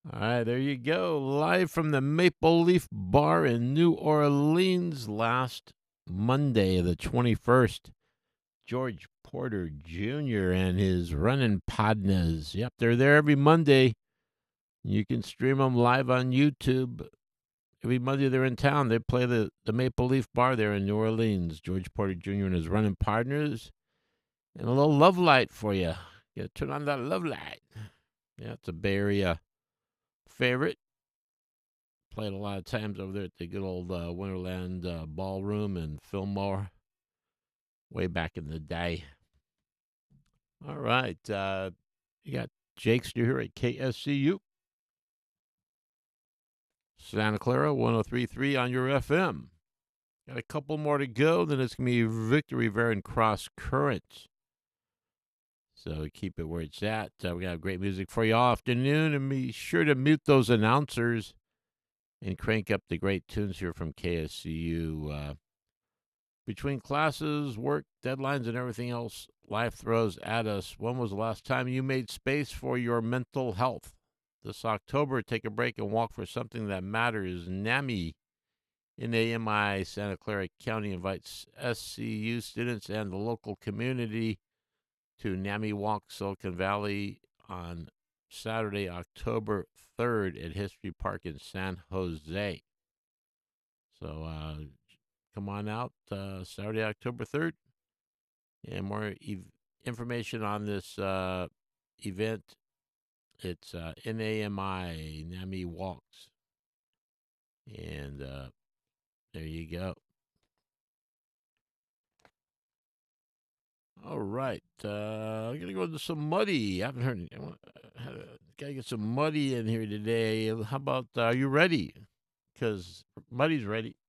All right, there you go. Live from the Maple Leaf Bar in New Orleans last Monday, the 21st. George Porter Jr. and his running podnas. Yep, they're there every Monday. You can stream them live on YouTube. Every Monday they're in town. They play the Maple Leaf Bar there in New Orleans. George Porter Jr. and his running partners. And a little love light for you. You turn on that love light. Yeah, it's a Bay Area favorite. Played a lot of times over there at the good old Winterland Ballroom in Fillmore way back in the day. All right. You got Jake Steer here at KSCU, Santa Clara 1033 on your FM. Got a couple more to go, then it's going to be Victory Rivera and Cross Currents. So keep it where it's at. We got great music for you all afternoon, and be sure to mute those announcers and crank up the great tunes here from KSCU. Between classes, work, deadlines, and everything else life throws at us, when was the last time you made space for your mental health? This October, take a break and walk for something that matters. NAMI, NAMI, Santa Clara County invites SCU students and the local community to NAMI Walk Silicon Valley on Saturday, October 3rd at History Park in San Jose. So come on out Saturday, October 3rd. And more information on this event, it's NAMI, NAMI Walks. And there you go. All right. I'm going to go into some Muddy. I haven't heard got to get some Muddy in here today. How about, are you ready? Because Muddy's ready.